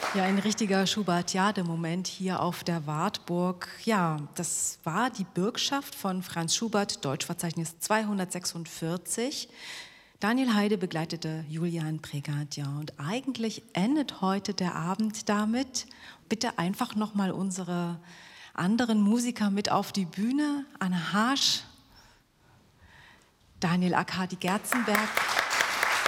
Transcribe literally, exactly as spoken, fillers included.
Ja, ein richtiger Schubertiade-Moment hier auf der Wartburg. Ja, das war die Bürgschaft von Franz Schubert, Deutschverzeichnis zweihundertsechsundvierzig. Daniel Heide begleitete Julian Bregat, ja, und eigentlich endet heute der Abend damit. Bitte einfach nochmal unsere anderen Musiker mit auf die Bühne. Anne Haasch, Daniel Arkadi Gerzenberg.